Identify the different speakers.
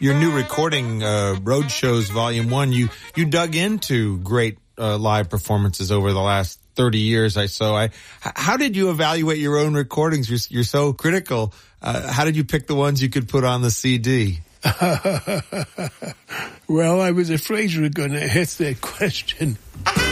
Speaker 1: your new recording, Road Shows Volume 1, you dug into great live performances over the last 30 years, how did you evaluate your own recordings? You're so critical. How did you pick the ones you could put on the CD?
Speaker 2: Well, I was afraid you were going to ask that question.